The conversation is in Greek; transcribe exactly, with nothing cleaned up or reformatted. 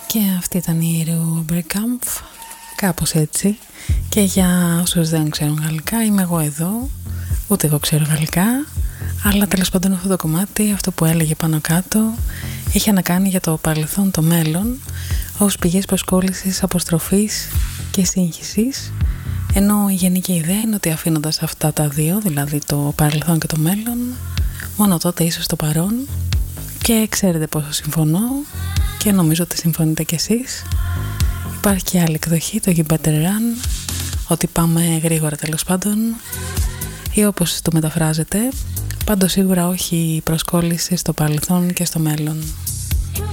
Και αυτή ήταν η Rubrikampf, κάπως έτσι. Και για όσους δεν ξέρουν γαλλικά, είμαι εγώ εδώ. Ούτε εγώ ξέρω γαλλικά, αλλά τέλος πάντων αυτό το κομμάτι, αυτό που έλεγε πάνω κάτω, είχε να κάνει για το παρελθόν, το μέλλον, ως πηγές προσκόλλησης, αποστροφής και σύγχυσης. Ενώ η γενική ιδέα είναι ότι αφήνοντας αυτά τα δύο, δηλαδή το παρελθόν και το μέλλον, μόνο τότε ίσως το παρόν. Και ξέρετε πόσο συμφωνώ και νομίζω ότι συμφωνείτε κι εσείς. Υπάρχει και άλλη εκδοχή, το You Better Run, ότι πάμε γρήγορα τέλος πάντων, ή όπως το μεταφράζετε, πάντως σίγουρα όχι προσκόλληση στο παρελθόν και στο μέλλον.